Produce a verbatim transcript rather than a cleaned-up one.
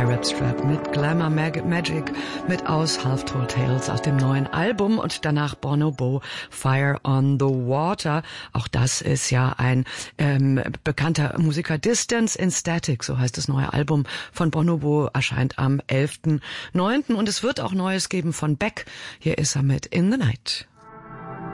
Arab Strap mit Glamour Mag- Magic mit aus Half Told Tales aus dem neuen Album und danach Bonobo Fire on the Water. Auch das ist ja ein ähm, bekannter Musiker. Distance in Static, so heißt das neue Album von Bonobo, erscheint am elften neunten und es wird auch Neues geben von Beck. Hier ist er mit In the Night.